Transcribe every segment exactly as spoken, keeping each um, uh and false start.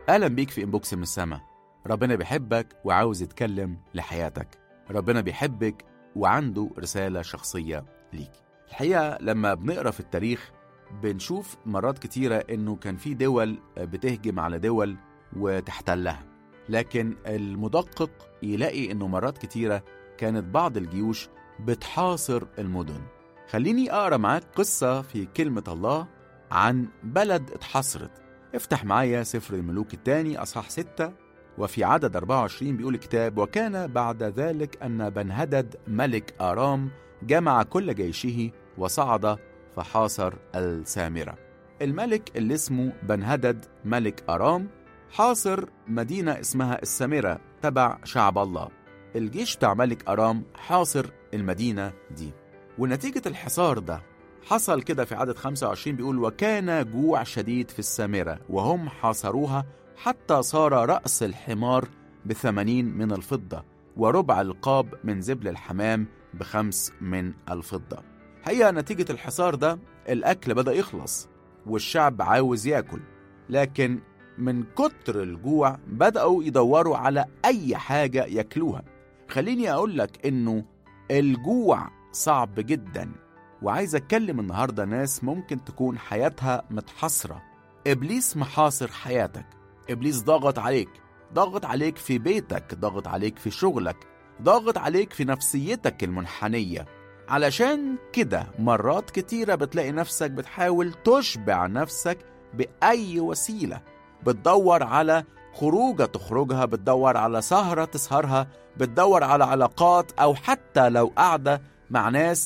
أهلا بيك في إنبوكس من السما. ربنا بيحبك وعاوز يتكلم لحياتك. ربنا بيحبك وعنده رسالة شخصية ليك. الحقيقة لما بنقرأ في التاريخ بنشوف مرات كتيرة إنه كان في دول بتهجم على دول وتحتلها، لكن المدقق يلاقي إنه مرات كتيرة كانت بعض الجيوش بتحاصر المدن. خليني أقرأ معاك قصة في كلمة الله عن بلد اتحصرت. افتح معايا سفر الملوك الثاني أصحاح ستة، وفي عدد أربعة وعشرين بيقول الكتاب: وكان بعد ذلك أن بنهدد ملك آرام جمع كل جيشه وصعد فحاصر السامرة. الملك اللي اسمه بنهدد ملك آرام حاصر مدينة اسمها السامرة تبع شعب الله. الجيش بتاع ملك آرام حاصر المدينة دي، ونتيجة الحصار ده حصل كده في عدد خمسة وعشرين بيقول: وكان جوع شديد في السامرة وهم حاصروها حتى صار رأس الحمار بثمانين من الفضة، وربع القاب من زبل الحمام بخمس من الفضة. هي نتيجة الحصار ده الأكل بدأ يخلص والشعب عاوز يأكل، لكن من كتر الجوع بدأوا يدوروا على أي حاجة يأكلوها. خليني أقول لك إنه الجوع صعب جدا، وعايز أتكلم النهاردة ناس ممكن تكون حياتها متحصرة. إبليس محاصر حياتك، إبليس ضاغط عليك، ضاغط عليك في بيتك، ضاغط عليك في شغلك، ضاغط عليك في نفسيتك المنحنية. علشان كده مرات كتيرة بتلاقي نفسك بتحاول تشبع نفسك بأي وسيلة، بتدور على خروجة تخرجها، بتدور على سهرة تسهرها، بتدور على علاقات، أو حتى لو قاعدة مع ناس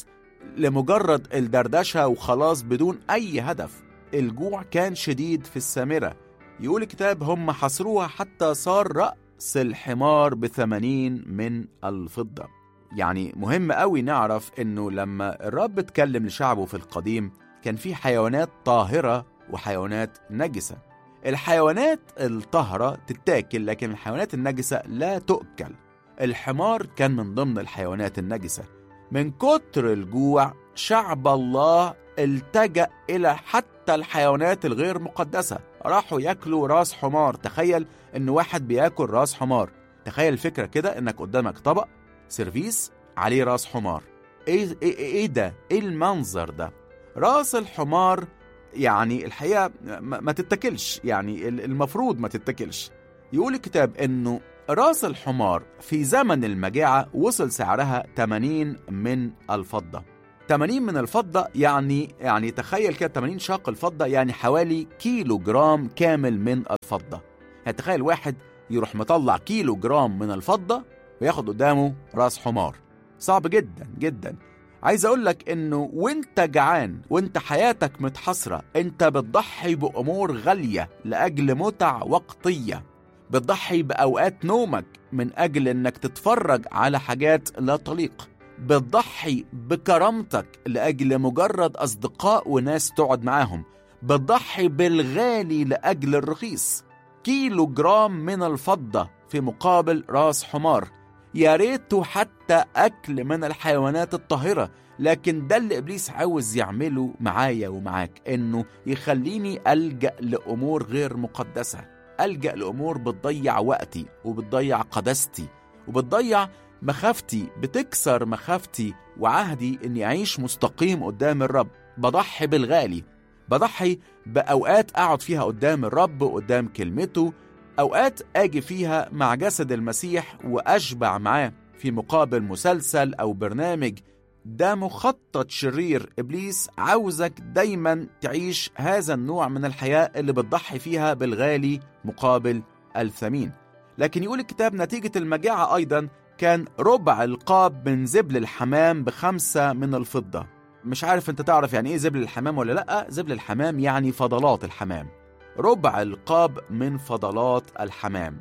لمجرد الدردشة وخلاص بدون أي هدف. الجوع كان شديد في السامرة. يقول الكتاب: هم حصروها حتى صار رأس الحمار بثمانين من الفضة. يعني مهم قوي نعرف إنه لما الرب اتكلم لشعبه في القديم كان في حيوانات طاهرة وحيوانات نجسة. الحيوانات الطاهرة تتاكل، لكن الحيوانات النجسة لا تؤكل. الحمار كان من ضمن الحيوانات النجسة. من كتر الجوع شعب الله التجأ إلى حتى الحيوانات الغير مقدسة، راحوا يأكلوا راس حمار. تخيل إن واحد بيأكل راس حمار. تخيل الفكرة كده، إنك قدامك طبق سيرفيس عليه راس حمار. إيه, إيه, إيه ده؟ إيه المنظر ده؟ راس الحمار يعني الحقيقة ما, ما تتكلش، يعني المفروض ما تتكلش. يقول الكتاب إنه راس الحمار في زمن المجاعة وصل سعرها ثمانين من الفضة. ثمانين من الفضة يعني يعني تخيل كده ثمانين شاق الفضة يعني حوالي كيلو جرام كامل من الفضة. يعني تخيل واحد يروح مطلع كيلو جرام من الفضة وياخد قدامه راس حمار. صعب جدا جدا. عايز اقول لك انه وانت جعان وانت حياتك متحصرة، انت بتضحي بأمور غالية لأجل متع وقتية، بتضحي بأوقات نومك من أجل أنك تتفرج على حاجات لا تليق، بتضحي بكرامتك لأجل مجرد أصدقاء وناس تقعد معاهم، بتضحي بالغالي لأجل الرخيص. كيلو جرام من الفضة في مقابل راس حمار. يا ريته حتى أكل من الحيوانات الطاهرة، لكن ده اللي إبليس عاوز يعمله معايا ومعاك، إنه يخليني ألجأ لأمور غير مقدسة، ألجأ لأمور بتضيع وقتي وبتضيع قداستي وبتضيع مخافتي، بتكسر مخافتي وعهدي إني أعيش مستقيم قدام الرب. بضحي بالغالي، بضحي بأوقات أقعد فيها قدام الرب وقدام كلمته، أوقات أجي فيها مع جسد المسيح وأشبع معاه في مقابل مسلسل أو برنامج. ده مخطط شرير. إبليس عاوزك دايما تعيش هذا النوع من الحياة اللي بتضحي فيها بالغالي مقابل الثمين. لكن يقول الكتاب نتيجة المجاعة أيضا كان ربع القاب من زبل الحمام بخمسة من الفضة. مش عارف انت تعرف يعني ايه زبل الحمام ولا لأ؟ زبل الحمام يعني فضلات الحمام. ربع القاب من فضلات الحمام.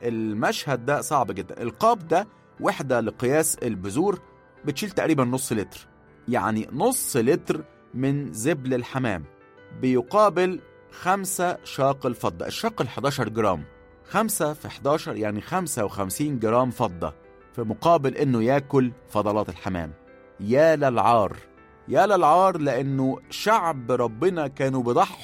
المشهد ده صعب جدا. القاب ده وحدة لقياس البذور بتشيل تقريبا نص لتر، يعني نص لتر من زبل الحمام بيقابل خمسة شاق الفضة. الشاق الحداشر جرام، خمسة في حداشر يعني خمسة وخمسين جرام فضة، في مقابل انه ياكل فضلات الحمام. يا للعار، يا للعار، لانه شعب ربنا كانوا بيضحوا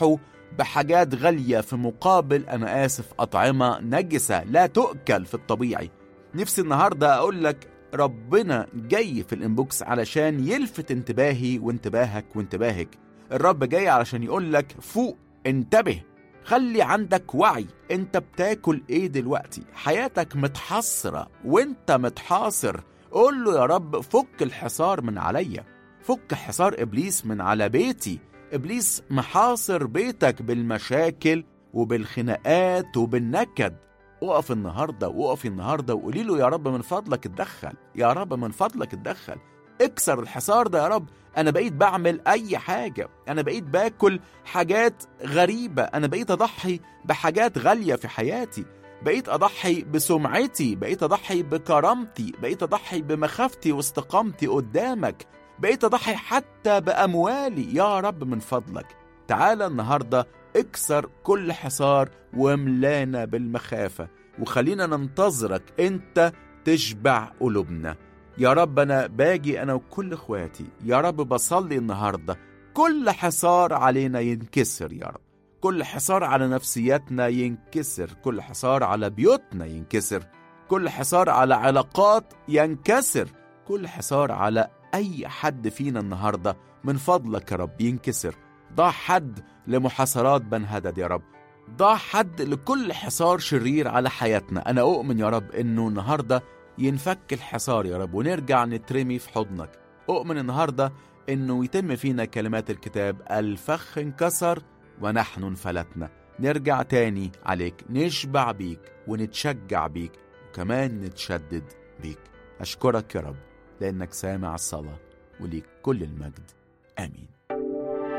بحاجات غالية في مقابل أنا آسف أطعمة نجسة لا تؤكل في الطبيعي. نفسي النهاردة أقول لك ربنا جاي في الانبوكس علشان يلفت انتباهي وانتباهك وانتباهك. الرب جاي علشان يقول لك فوق، انتبه، خلي عندك وعي. انت بتاكل ايه دلوقتي؟ حياتك متحصرة وانت متحاصر. قول له يا رب فك الحصار من عليا، فك حصار إبليس من على بيتي. إبليس محاصر بيتك بالمشاكل وبالخناقات وبالنكد. وقف النهاردة وقف النهاردة وقولي له يا رب من فضلك اتدخل، يا رب من فضلك اتدخل، اكسر الحصار ده يا رب. أنا بقيت بعمل أي حاجة، أنا بقيت باكل حاجات غريبة، أنا بقيت أضحي بحاجات غالية في حياتي، بقيت أضحي بسمعتي، بقيت أضحي بكرامتي، بقيت أضحي بمخافتي واستقامتي قدامك، بقيت أضحي حتى بأموالي. يا رب من فضلك تعالى النهاردة اكسر كل حصار واملانا بالمخافة، وخلينا ننتظرك انت تشبع قلوبنا. يا رب أنا باجي أنا وكل اخواتي، يا رب بصلي النهاردة كل حصار علينا ينكسر يا رب، كل حصار على نفسياتنا ينكسر، كل حصار على بيوتنا ينكسر، كل حصار على علاقات ينكسر، كل حصار على أي حد فينا النهاردة من فضلك يا رب ينكسر. ضع حد لمحاصرات بن هدد يا رب، ضع حد لكل حصار شرير على حياتنا. أنا أؤمن يا رب إنه النهاردة ينفك الحصار يا رب ونرجع نترمي في حضنك. أؤمن النهاردة إنه يتم فينا كلمات الكتاب الفخ انكسر ونحن انفلتنا. نرجع تاني عليك، نشبع بيك ونتشجع بيك وكمان نتشدد بيك. أشكرك يا رب لأنك سامع الصلاة، وليك كل المجد. آمين.